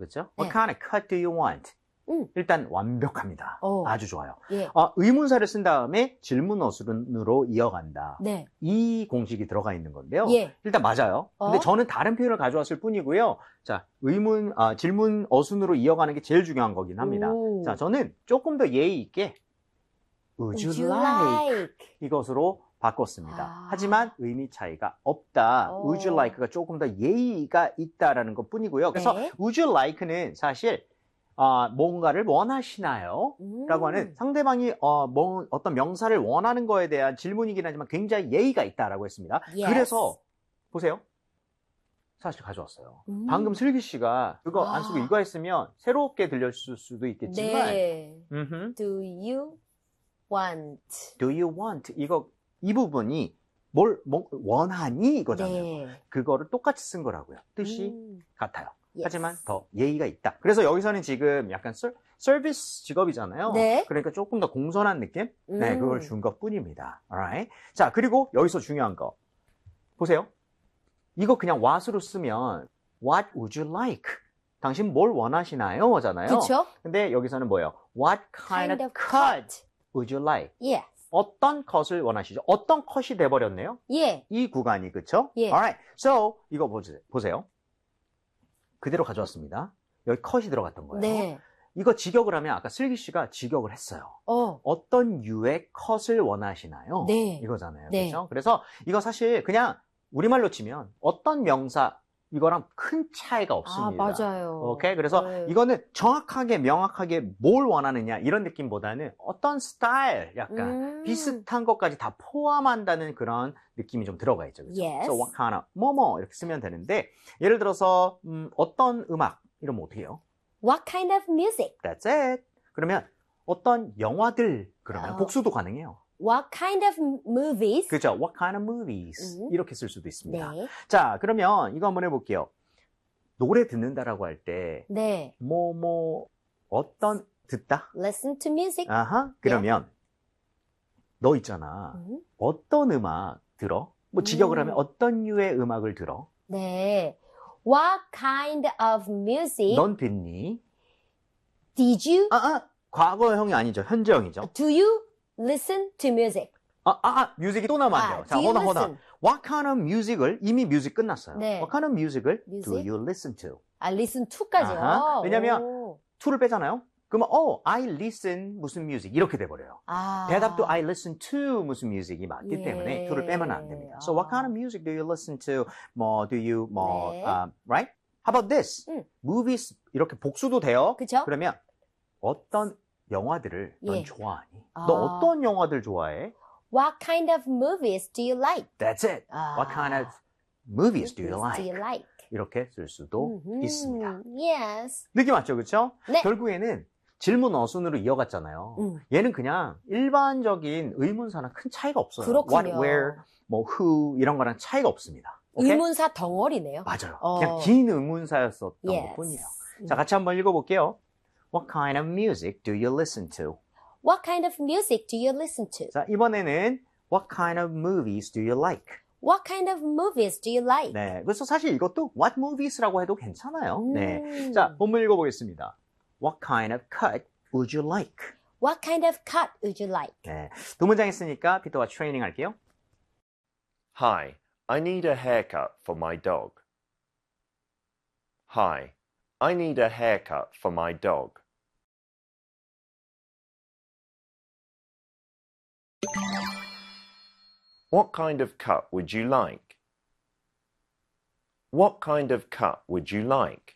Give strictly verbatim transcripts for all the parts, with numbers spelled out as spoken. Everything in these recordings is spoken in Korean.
그렇죠? 네. What kind of cut do you want? 음. 일단 완벽합니다. 오. 아주 좋아요. 예. 어, 의문사를 쓴 다음에 질문 어순으로 이어간다. 네. 이 공식이 들어가 있는 건데요. 예. 일단 맞아요. 근데 어? 저는 다른 표현을 가져왔을 뿐이고요. 자, 의문, 아, 질문 어순으로 이어가는 게 제일 중요한 거긴 합니다. 오. 자, 저는 조금 더 예의 있게 Would you, Would you like? like? 이것으로 바꿨습니다. 아. 하지만 의미 차이가 없다. 오. Would you like가 조금 더 예의가 있다라는 것 뿐이고요. 그래서 네. Would you like는 사실 어, 뭔가를 원하시나요? 음. 라고 하는 상대방이 어, 뭐, 어떤 명사를 원하는 거에 대한 질문이긴 하지만 굉장히 예의가 있다라고 했습니다. Yes. 그래서 보세요. 사실 가져왔어요. 음. 방금 슬기 씨가 그거 아. 안 쓰고 이거 했으면 새롭게 들렸을 수도 있겠지만 네. 음흠. Do you want? Do you want? 이거 이 부분이 뭘 뭐, 원하니 이거잖아요. 네. 그거를 똑같이 쓴 거라고요. 뜻이 음. 같아요. Yes. 하지만 더 예의가 있다. 그래서 여기서는 지금 약간 서, 서비스 직업이잖아요. 네. 그러니까 조금 더 공손한 느낌? 네, 음. 그걸 준 것 뿐입니다. Alright? 자, 그리고 여기서 중요한 거. 보세요. 이거 그냥 what으로 쓰면 What would you like? 당신 뭘 원하시나요? 잖아요. 그쵸? 근데 여기서는 뭐예요? What kind, Kind of of cut cut. would you like? Yes. 어떤 컷을 원하시죠? 어떤 컷이 돼버렸네요? 예. 이 구간이, 그쵸? 예. Alright. So, 이거 보세요. 보세요. 그대로 가져왔습니다. 여기 컷이 들어갔던 거예요. 네. 이거 직역을 하면 아까 슬기 씨가 직역을 했어요. 어. 어떤 유의 컷을 원하시나요? 네. 이거잖아요. 네. 그렇죠? 그래서 이거 사실 그냥 우리말로 치면 어떤 명사 이거랑 큰 차이가 아, 없습니다. 맞아요. 오케이? 그래서 네. 이거는 정확하게 명확하게 뭘 원하느냐 이런 느낌보다는 어떤 스타일 약간 음. 비슷한 것까지 다 포함한다는 그런 느낌이 좀 들어가 있죠. 그렇죠? Yes. So what kind of 뭐뭐 이렇게 쓰면 되는데 예를 들어서 음, 어떤 음악 이러면 어떻게 해요? What kind of music? That's it. 그러면 어떤 영화들 그러면 어. 복수도 가능해요. What kind of movies? 그죠? What kind of movies? 음. 이렇게 쓸 수도 있습니다. 네. 자, 그러면 이거 한번 해볼게요. 노래 듣는다라고 할 때 네. 뭐, 뭐, 어떤, 듣다? Listen to music. 아하, 그러면, 너 있잖아. 음. 어떤 음악 들어? 뭐, 직역을 음. 하면 어떤 류의 음악을 들어? 네. What kind of music 넌 듣니? did you? 아, 아, 과거형이 아니죠. 현재형이죠. Do you listen to music? 아, 아, 아 뮤직이 또 나오면 안 돼요. 아, 자, do you hold on, hold on. listen? What kind of music을, 이미 뮤직 끝났어요. 네. What kind of music을 do Music? you listen to? 아, listen to까지요. 아하. 왜냐면 오. to를 빼잖아요. 그러면, oh, I listen 무슨 music 이렇게 돼버려요. 아. 대답도 I listen to 무슨 music이 맞기 예. 때문에 to를 빼면 안 됩니다. So what 아. kind of music do you listen to? 뭐 do you 뭐 네. uh, right? How about this? 음. Movies 이렇게 복수도 돼요. 그쵸? 그러면 어떤 영화들을 넌 예. 좋아하니? 아. 너 어떤 영화들 좋아해? What kind of movies do you like? That's it. 아. What kind of movies do you Movies like? do you like? 이렇게 쓸 수도 음흠. 있습니다. Yes. 느낌 왔죠, 그렇죠? 네. 결국에는 질문 어순으로 이어갔잖아요. 음. 얘는 그냥 일반적인 의문사랑 큰 차이가 없어요. 그렇군요. What, where, 뭐 who 이런 거랑 차이가 없습니다. 오케이? 의문사 덩어리네요. 맞아요. 어. 그냥 긴 의문사였었던 Yes. 것뿐이에요. 음. 자, 같이 한번 읽어볼게요. What kind of music do you listen to? What kind of music do you listen to? 자, 이번에는 What kind of movies do you like? What kind of movies do you like? 네, 그래서 사실 이것도 What movies라고 해도 괜찮아요. 음. 네, 자, 본문 읽어보겠습니다. What kind of cut would you like? What kind of cut would you like? 네, 두 문장 했으니까 피터와 트레이닝 할게요. Hi, I need a haircut for my dog. Hi, I need a haircut for my dog. What kind of cut would you like? What kind of cut would you like?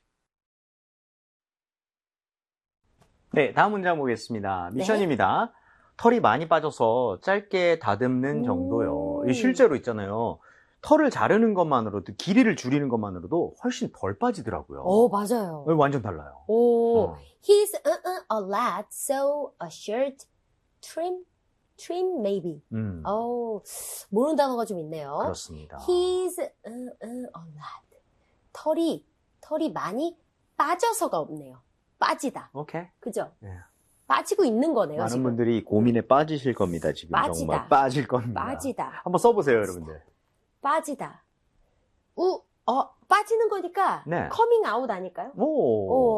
네, 다음 문장 보겠습니다. 미션입니다. 털이 많이 빠져서 짧게 다듬는 음. 정도요. 이 실제로 있잖아요. 털을 자르는 것만으로도, 길이를 줄이는 것만으로도 훨씬 덜 빠지더라고요. 오, 맞아요. 어, 완전 달라요. 오, 어. he's uh, uh, a lad, so a shirt trim, trim maybe. 음, 오, 모르는 단어가 좀 있네요. 그렇습니다. He's uh, uh, a lad. 털이 털이 많이 빠져서가 없네요. 빠지다. 오케이. 그죠? 예. 빠지고 있는 거네요. 많은 지금. 분들이 고민에 빠지실 겁니다. 지금 빠지다. 정말 빠질 겁니다. 빠지다. 한번 써보세요, 여러분들. 빠지다. 우, 어, 빠지는 거니까 네. 커밍 아웃 아닐까요? 오. 오.